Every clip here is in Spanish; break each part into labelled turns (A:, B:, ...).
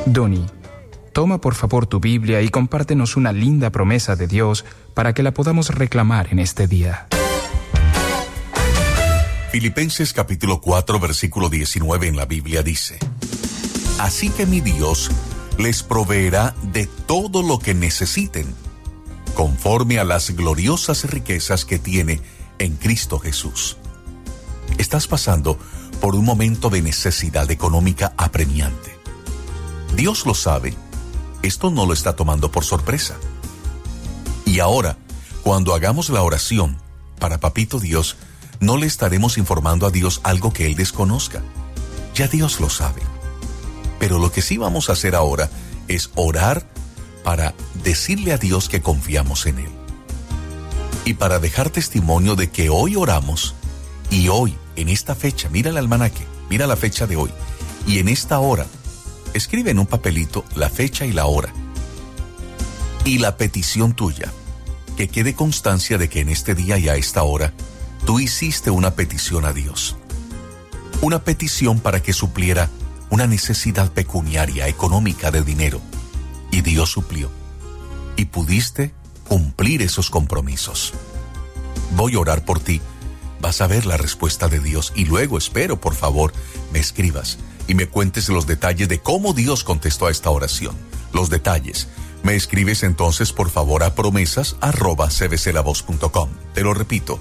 A: Donny, toma por favor tu Biblia y compártenos una linda promesa de Dios para que la podamos reclamar en este día.
B: Filipenses capítulo 4, versículo 19 en la Biblia dice: Así que mi Dios les proveerá de todo lo que necesiten, conforme a las gloriosas riquezas que tiene en Cristo Jesús. Estás pasando por un momento de necesidad económica apremiante. Dios lo sabe. Esto no lo está tomando por sorpresa. Y ahora, cuando hagamos la oración para Papito Dios, no le estaremos informando a Dios algo que Él desconozca. Ya Dios lo sabe. Pero lo que sí vamos a hacer ahora es orar para decirle a Dios que confiamos en Él. Y para dejar testimonio de que hoy oramos, y hoy, en esta fecha, mira el almanaque, mira la fecha de hoy, y en esta hora, escribe en un papelito la fecha y la hora. Y la petición tuya, que quede constancia de que en este día y a esta hora, tú hiciste una petición a Dios. Una petición para que supliera una necesidad pecuniaria, económica, de dinero. Y Dios suplió. Y pudiste cumplir esos compromisos. Voy a orar por ti. Vas a ver la respuesta de Dios. Y luego espero, por favor, me escribas y me cuentes los detalles de cómo Dios contestó a esta oración. Los detalles. Me escribes entonces, por favor, a promesas@cbclavoz.com. Te lo repito,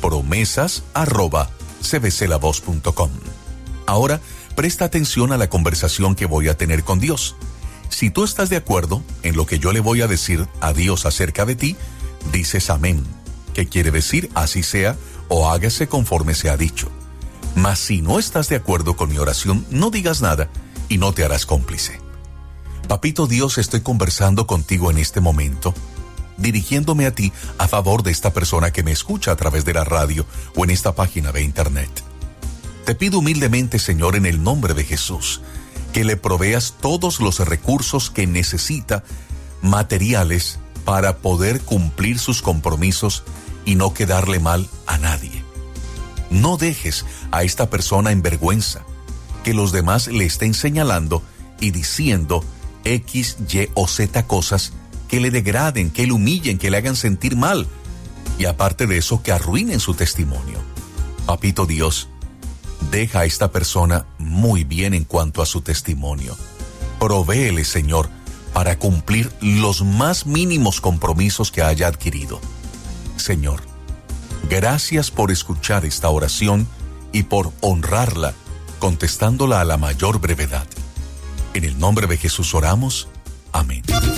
B: promesas@cbclavoz.com. Ahora, presta atención a la conversación que voy a tener con Dios. Si tú estás de acuerdo en lo que yo le voy a decir a Dios acerca de ti, dices amén, que quiere decir así sea o hágase conforme se ha dicho. Mas si no estás de acuerdo con mi oración, no digas nada y no te harás cómplice. Papito Dios, estoy conversando contigo en este momento, dirigiéndome a ti a favor de esta persona que me escucha a través de la radio o en esta página de internet. Te pido humildemente, Señor, en el nombre de Jesús, que le proveas todos los recursos que necesita, materiales, para poder cumplir sus compromisos y no quedarle mal a nadie. No dejes a esta persona en vergüenza, que los demás le estén señalando y diciendo X, Y o Z cosas que le degraden, que le humillen, que le hagan sentir mal, y aparte de eso, que arruinen su testimonio. Papito Dios, deja a esta persona muy bien en cuanto a su testimonio. Provéele, Señor, para cumplir los más mínimos compromisos que haya adquirido. Señor, gracias por escuchar esta oración y por honrarla, contestándola a la mayor brevedad. En el nombre de Jesús oramos. Amén.